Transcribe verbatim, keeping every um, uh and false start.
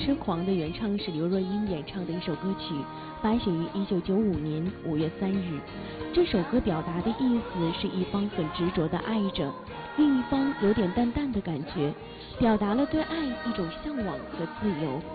痴狂》的原唱是刘若英演唱的一首歌曲，发行于一九九五年五月三日。这首歌表达的意思是一方很执着的爱着，另一方有点淡淡的感觉，表达了对爱一种向往和自由。